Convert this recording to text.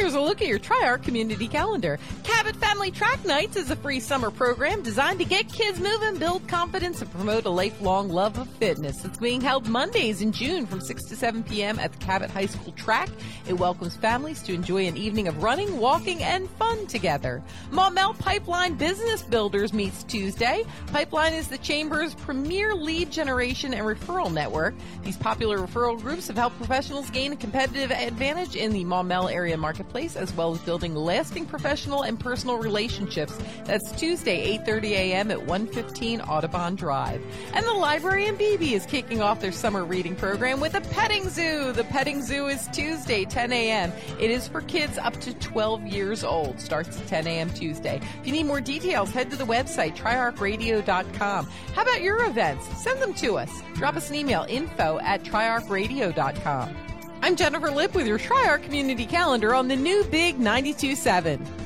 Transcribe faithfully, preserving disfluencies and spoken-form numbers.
here's a look at your Tri-Arc community calendar. Cabot Family Track Nights is a free summer program designed to get kids moving, build confidence, and promote a lifelong love of fitness. It's being held Mondays in June from six to seven p.m. at the Cabot High School track. It welcomes families to enjoy an evening of running, walking, and fun together. Maumelle Pipeline Business Builders meets Tuesday. Pipeline is the Chamber's premier lead generation and referral network. These popular referral groups have helped professionals gain a competitive advantage in the Maumelle area marketplace, as well as building lasting professional and personal relationships. That's Tuesday, eight thirty a.m. at one fifteen Audubon Drive. And the Library in Beebe is kicking off their summer reading program with a petting zoo. The petting zoo is Tuesday, ten a.m. It is for kids up to twelve years old. Starts at ten a.m. Tuesday. If you need more details, head to the website, tri arc radio dot com. How about your events? Send them to us. Drop us an email, info at tri arc radio dot com. I'm Jennifer Lipp with your Tri-Arc Community Calendar on the new Big ninety-two point seven.